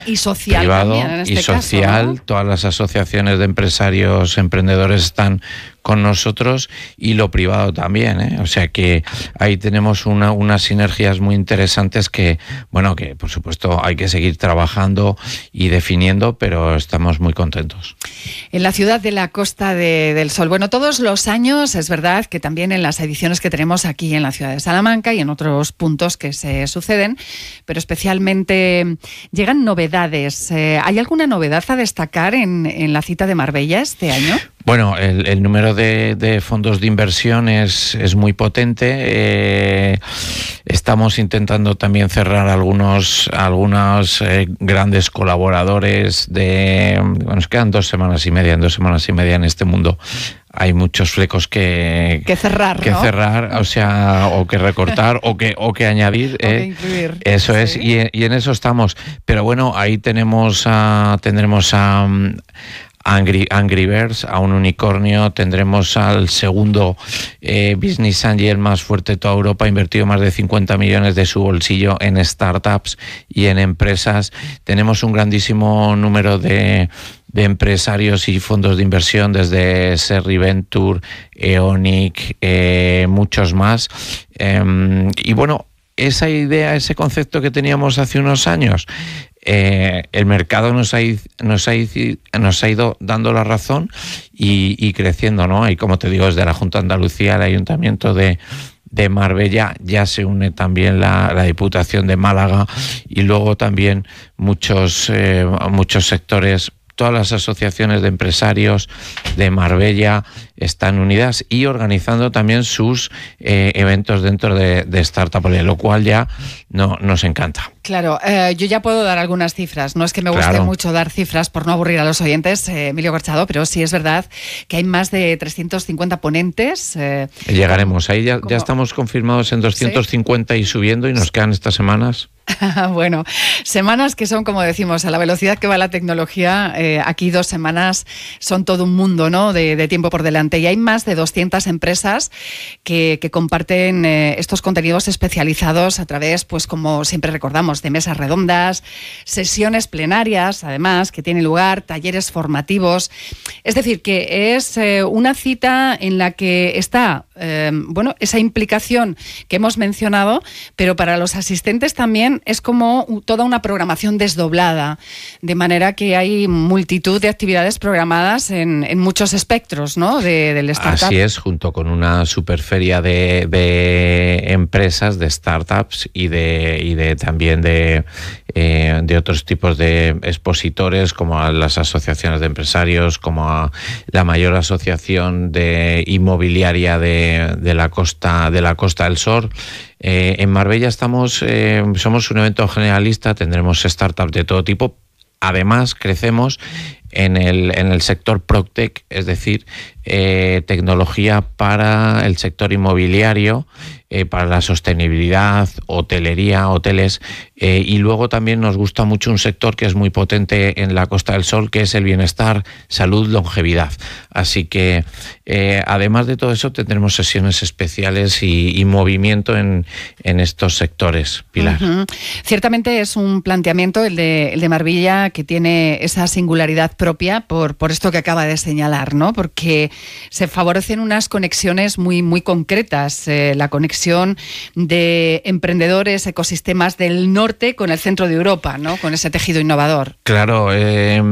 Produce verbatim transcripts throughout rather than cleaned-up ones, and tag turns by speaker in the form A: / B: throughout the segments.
A: y social
B: privado
A: también, en este
B: y social,
A: caso, ¿no?
B: Todas las asociaciones de empresarios, emprendedores están con nosotros y lo privado también, ¿eh? O sea que ahí tenemos una, unas sinergias muy interesantes que, bueno, que por supuesto hay que seguir trabajando y definiendo, pero estamos muy contentos.
A: En la ciudad de la Costa de, del Sol. Bueno, todos los años es verdad que también en las ediciones que tenemos aquí en la ciudad de Salamanca y en otros puntos que se suceden, pero especialmente llegan novedades. Eh, ¿Hay alguna novedad a destacar en, en la cita de Marbella este año?
B: Bueno, el, el número de, de fondos de inversión es, es muy potente. Eh, estamos intentando también cerrar algunos, algunos eh, grandes colaboradores de... Bueno, nos quedan dos semanas y media, en dos semanas y media en este mundo. Hay muchos flecos que,
A: que cerrar,
B: que
A: ¿no?
B: cerrar, o sea, o que recortar, o que o que añadir.
A: O
B: eh.
A: que incluir.
B: Eso es,
A: Sí.
B: y, y en eso estamos. Pero bueno, ahí tenemos a, tendremos a Angry, Angry Birds, a un unicornio, tendremos al segundo eh, Business Angel más fuerte de toda Europa, ha invertido más de cincuenta millones de su bolsillo en startups y en empresas. Tenemos un grandísimo número de de empresarios y fondos de inversión desde Serri Venture, Eonic, eh, muchos más. Eh, y bueno, esa idea, ese concepto que teníamos hace unos años, eh, el mercado nos ha, nos, ha, nos ha ido dando la razón y, y creciendo, ¿no? Y como te digo, desde la Junta de Andalucía, el Ayuntamiento de de Marbella, ya se une también la, la Diputación de Málaga y luego también muchos, eh, muchos sectores. Todas las asociaciones de empresarios de Marbella están unidas y organizando también sus eh, eventos dentro de, de Startup, lo cual ya no, nos encanta.
A: Claro, eh, yo ya puedo dar algunas cifras. No es que me guste
B: Claro.
A: mucho dar cifras por no aburrir a los oyentes, eh, Emilio Corchado, pero sí es verdad que hay más de trescientos cincuenta ponentes. Eh,
B: Llegaremos, ahí ya,
A: como...
B: ya estamos confirmados en doscientos cincuenta, ¿sí? Y subiendo, y nos quedan estas semanas.
A: Bueno, semanas que son, como decimos, a la velocidad que va la tecnología, eh, aquí dos semanas son todo un mundo, ¿no?, de, de tiempo por delante. Y hay más de doscientas empresas que, que comparten eh, estos contenidos especializados a través, pues como siempre recordamos, de mesas redondas, sesiones plenarias, además, que tienen lugar, talleres formativos. Es decir, que es eh, una cita en la que está, eh, bueno, esa implicación que hemos mencionado, pero para los asistentes también es como toda una programación desdoblada, de manera que hay multitud de actividades programadas en, en muchos espectros, ¿no?, de, del startup.
B: Así es, junto con una superferia de, de empresas, de startups y de, y de también de, eh, de otros tipos de expositores, como a las asociaciones de empresarios, como a la mayor asociación de inmobiliaria de, de la costa de la Costa del Sol. Eh, en Marbella estamos, eh, somos un evento generalista, tendremos startups de todo tipo. Además, crecemos en el, en el sector PropTech, es decir, eh, tecnología para el sector inmobiliario, eh, para la sostenibilidad, hotelería, hoteles, eh, y luego también nos gusta mucho un sector que es muy potente en la Costa del Sol, que es el bienestar, salud, longevidad. Así que, eh, además de todo eso, tendremos sesiones especiales y, y movimiento en, en estos sectores, Pilar.
A: Uh-huh. Ciertamente es un planteamiento, el de, el de Marbella, que tiene esa singularidad propia por, por esto que acaba de señalar, ¿no? Porque se favorecen unas conexiones muy, muy concretas, eh, la conexión de emprendedores, ecosistemas del norte con el centro de Europa, ¿no?, con ese tejido innovador.
B: Claro, eh,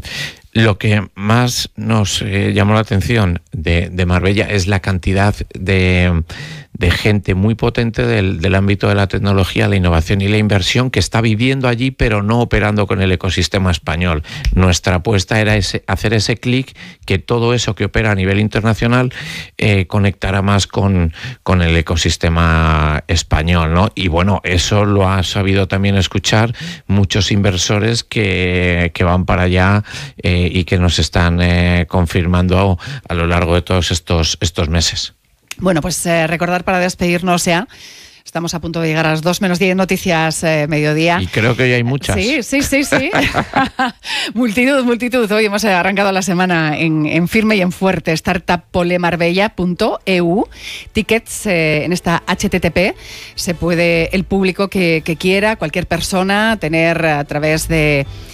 B: lo que más nos eh, llamó la atención de, de Marbella es la cantidad de, de gente muy potente del, del ámbito de la tecnología, la innovación y la inversión que está viviendo allí, pero no operando con el ecosistema español. Nuestra apuesta era ese, hacer ese clic, que todo eso que opera a nivel internacional eh, conectara más con, con el ecosistema español, ¿no? Y bueno, eso lo ha sabido también escuchar muchos inversores que, que van para allá eh, y que nos están eh, confirmando a, a lo largo de todos estos, estos meses.
A: Bueno, pues eh, recordar para despedirnos ya. Estamos a punto de llegar a las dos menos diez, noticias eh, mediodía.
B: Y creo que hoy hay muchas.
A: Sí, sí, sí, sí. multitud, multitud. Hoy hemos arrancado la semana en, en firme y en fuerte. startup pole marbella punto e u. Tickets eh, en esta H T T P. Se puede el público que, que quiera, cualquier persona, tener a través de